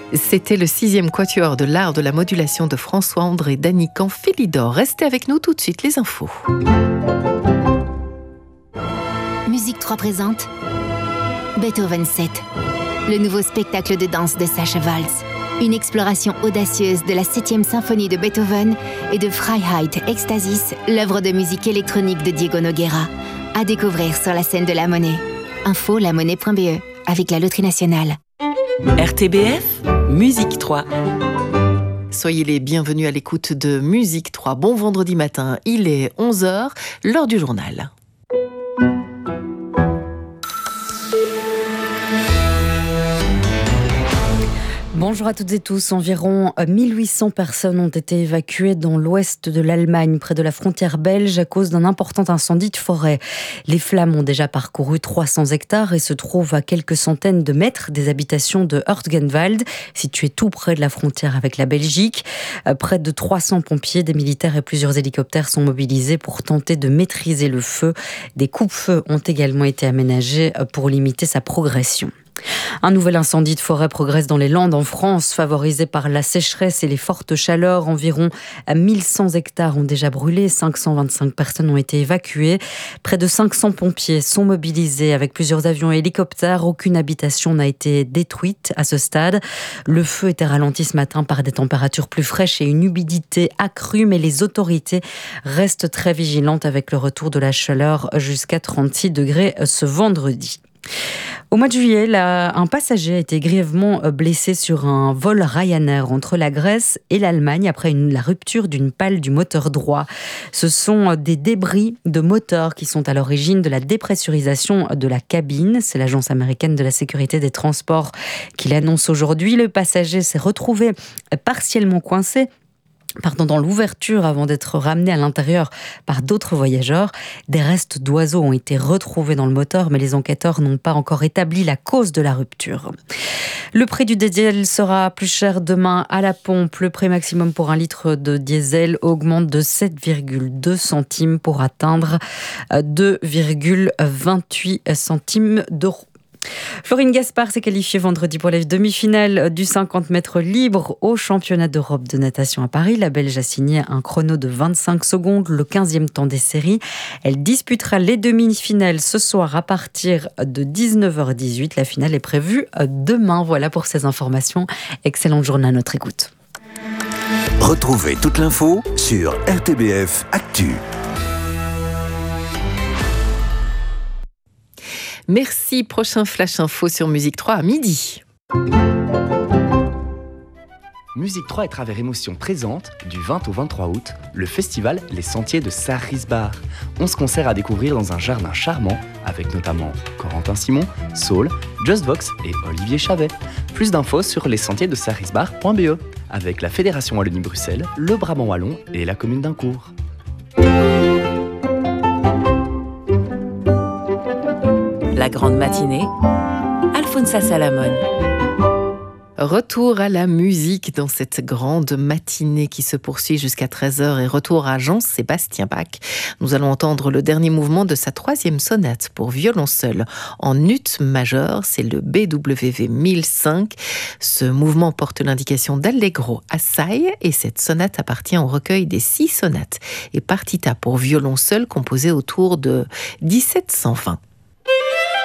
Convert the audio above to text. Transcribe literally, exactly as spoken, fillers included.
C'était le sixième quatuor de l'art de la modulation de François-André Danican Félidor. Restez avec nous tout de suite, les infos. Musique trois présente Beethoven sept, le nouveau spectacle de danse de Sacha Waltz. Une exploration audacieuse de la septième symphonie de Beethoven et de Freiheit Ecstasis, l'œuvre de musique électronique de Diego Nogueira. À découvrir sur la scène de La Monnaie. Info la monnaie point b e avec la Loterie Nationale. R T B F, Musique trois. Soyez les bienvenus à l'écoute de Musique trois. Bon vendredi matin, il est onze heures, l'heure du journal. Bonjour à toutes et tous. Environ mille huit cents personnes ont été évacuées dans l'ouest de l'Allemagne, près de la frontière belge, à cause d'un important incendie de forêt. Les flammes ont déjà parcouru trois cents hectares et se trouvent à quelques centaines de mètres des habitations de Hürtgenwald, situé tout près de la frontière avec la Belgique. Près de trois cents pompiers, des militaires et plusieurs hélicoptères sont mobilisés pour tenter de maîtriser le feu. Des coupe-feux ont également été aménagés pour limiter sa progression. Un nouvel incendie de forêt progresse dans les Landes en France, favorisé par la sécheresse et les fortes chaleurs. Environ mille cent hectares ont déjà brûlé, cinq cent vingt-cinq personnes ont été évacuées. Près de cinq cents pompiers sont mobilisés avec plusieurs avions et hélicoptères. Aucune habitation n'a été détruite à ce stade. Le feu était ralenti ce matin par des températures plus fraîches et une humidité accrue, mais les autorités restent très vigilantes avec le retour de la chaleur jusqu'à trente-six degrés ce vendredi. Au mois de juillet, là, un passager a été grièvement blessé sur un vol Ryanair entre la Grèce et l'Allemagne après une, la rupture d'une pale du moteur droit. Ce sont des débris de moteur qui sont à l'origine de la dépressurisation de la cabine. C'est l'agence américaine de la sécurité des transports qui l'annonce aujourd'hui. Le passager s'est retrouvé partiellement coincé Pardon, dans l'ouverture avant d'être ramené à l'intérieur par d'autres voyageurs. Des restes d'oiseaux ont été retrouvés dans le moteur, mais les enquêteurs n'ont pas encore établi la cause de la rupture. Le prix du diesel sera plus cher demain à la pompe. Le prix maximum pour un litre de diesel augmente de sept virgule deux centimes pour atteindre deux virgule vingt-huit centimes d'euros. Florine Gaspard s'est qualifiée vendredi pour les demi-finales du cinquante mètres libre au championnat d'Europe de natation à Paris. La Belge a signé un chrono de vingt-cinq secondes, le quinzième temps des séries. Elle disputera les demi-finales ce soir à partir de dix-neuf heures dix-huit. La finale est prévue demain. Voilà pour ces informations. Excellente journée à notre écoute. Retrouvez toute l'info sur R T B F Actu. Merci, prochain Flash Info sur Musique trois à midi. Musique trois et Travers Émotion présente, du vingt au vingt-trois août, le festival Les Sentiers de Sarisbar. onze concerts à découvrir dans un jardin charmant, avec notamment Corentin Simon, Saul, Just Vox et Olivier Chavet. Plus d'infos sur lessentiers de sarisbar point b e, avec la Fédération Wallonie-Bruxelles, le Brabant Wallon et la commune d'Incourt. La grande matinée, Alfonsa Salamone. Retour à la musique dans cette grande matinée qui se poursuit jusqu'à treize heures et retour à Jean-Sébastien Bach. Nous allons entendre le dernier mouvement de sa troisième sonate pour violon seul en ut majeur, c'est le B W V mille cinq. Ce mouvement porte l'indication d'Allegro assai et cette sonate appartient au recueil des six sonates et partita pour violon seul composé autour de dix-sept cent vingt.